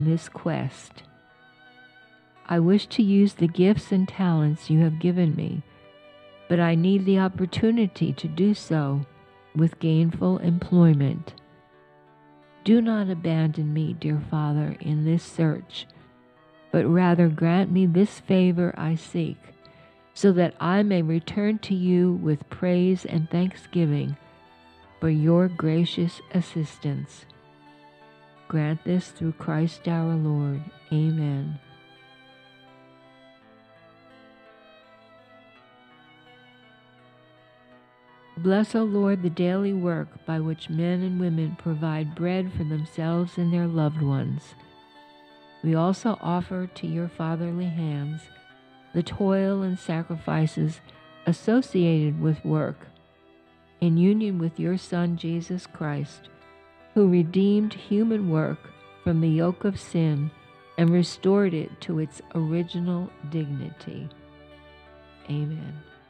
this quest. I wish to use the gifts and talents you have given me, but I need the opportunity to do so with gainful employment. Do not abandon me, dear Father, in this search, but rather grant me this favor I seek, so that I may return to you with praise and thanksgiving for your gracious assistance. Grant this through Christ our Lord. Amen. Bless, O Lord, the daily work by which men and women provide bread for themselves and their loved ones. We also offer to your fatherly hands the toil and sacrifices associated with work, in union with your Son, Jesus Christ, who redeemed human work from the yoke of sin and restored it to its original dignity. Amen.